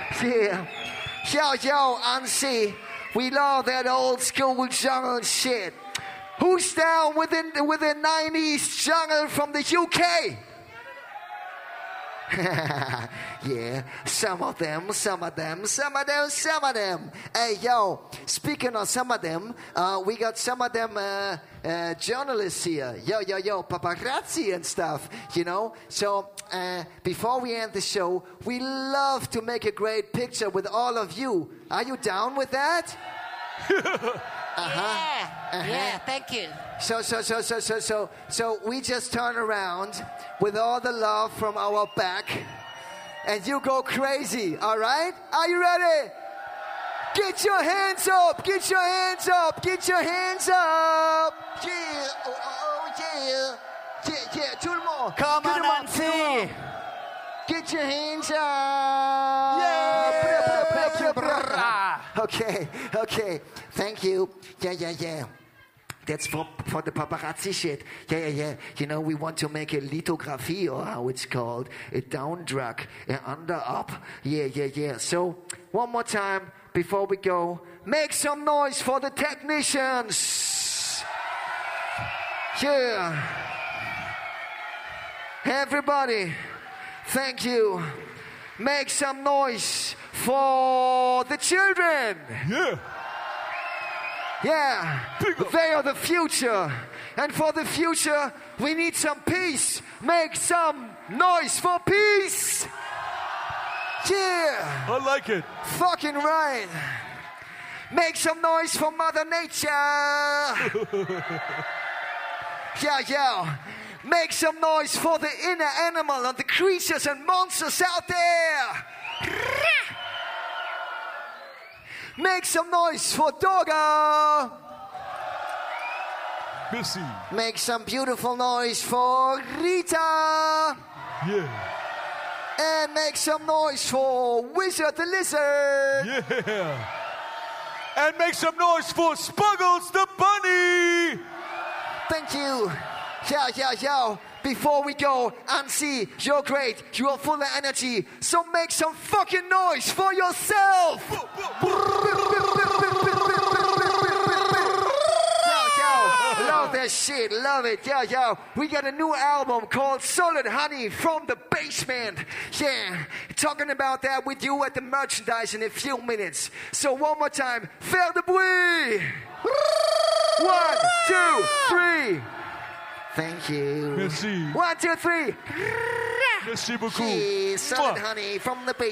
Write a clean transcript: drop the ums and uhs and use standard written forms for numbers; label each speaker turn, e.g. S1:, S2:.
S1: Yeah. Yo, Ansi. We love that old school jungle shit. Who's down with the 90s jungle from the UK? Yeah, some of them. Hey, yo, speaking of some of them, we got some of them journalists here. Yo, paparazzi and stuff, you know. So, before we end the show, we love to make a great picture with all of you. Are you down with that?
S2: Yeah, thank you.
S1: So we just turn around with all the love from our back, and you go crazy, all right? Are you ready? Get your hands up, get your hands up, get your hands up. Yeah, yeah. Yeah, two more.
S2: Come on, Nancy.
S1: Get your hands up.
S2: Yeah.
S1: Okay. Thank you. Yeah. That's for the paparazzi shit. Yeah. You know, we want to make a lithography, or how it's called, a down drag, an under up. Yeah. So, one more time before we go, make some noise for the technicians. Yeah. Everybody, thank you. Make some noise for the children. Yeah, they are the future. And for the future, we need some peace. Make some noise for peace. Yeah.
S3: I like it.
S1: Fucking right. Make some noise for Mother Nature. Yeah. Make some noise for the inner animal and the creatures and monsters out there. Make some noise for Dogga.
S3: Missy.
S1: Make some beautiful noise for Rita.
S3: Yeah.
S1: And make some noise for Wizard the Lizard.
S3: Yeah. And make some noise for Spuggles the Bunny.
S1: Thank you. Yeah. Before we go, Ansi, you're great. You are full of energy. So make some fucking noise for yourself. Yo, love that shit. Love it. Yo. We got a new album called Solid Honey from the Basement. Yeah. Talking about that with you at the merchandise in a few minutes. So one more time. Faire de bruit. 1, 2, 3. Thank you.
S3: Merci.
S1: 1, 2, 3.
S3: Merci beaucoup.
S1: Solid Honey from the Basement.